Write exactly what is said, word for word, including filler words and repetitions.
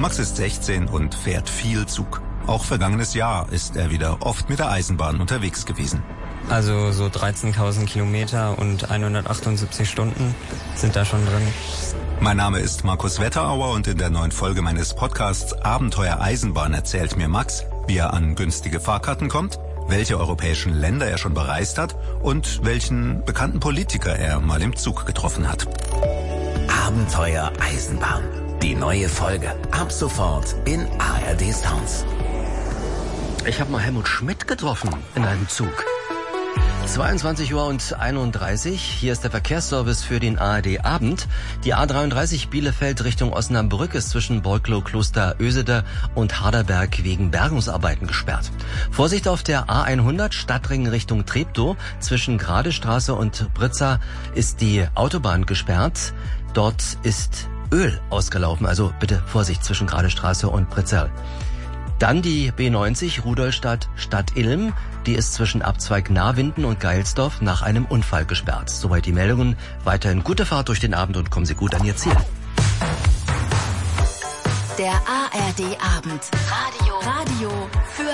Max ist sechzehn und fährt viel Zug. Auch vergangenes Jahr ist er wieder oft mit der Eisenbahn unterwegs gewesen. Also so dreizehntausend Kilometer und hundertachtundsiebzig Stunden sind da schon drin. Mein Name ist Markus Wetterauer und in der neuen Folge meines Podcasts Abenteuer Eisenbahn erzählt mir Max, wie er an günstige Fahrkarten kommt, welche europäischen Länder er schon bereist hat und welchen bekannten Politiker er mal im Zug getroffen hat. Abenteuer Eisenbahn. Die neue Folge. Ab sofort in A R D Sounds. Ich habe mal Helmut Schmidt getroffen in einem Zug. zweiundzwanzig Uhr und einunddreißig. Hier ist der Verkehrsservice für den A R D Abend. Die A dreiunddreißig Bielefeld Richtung Osnabrück ist zwischen Borklow, Kloster Ösede und Harderberg wegen Bergungsarbeiten gesperrt. Vorsicht auf der A hundert Stadtring Richtung Treptow. Zwischen Gradestraße und Britza ist die Autobahn gesperrt. Dort ist Öl ausgelaufen, also bitte Vorsicht zwischen Gradestraße und Britza. Dann die B neunzig Rudolstadt Stadt-Ilm. Die ist zwischen Abzweig Nahwinden und Geilsdorf nach einem Unfall gesperrt. Soweit die Meldungen. Weiterhin gute Fahrt durch den Abend und kommen Sie gut an Ihr Ziel. Der A R D Abend. Radio. Radio für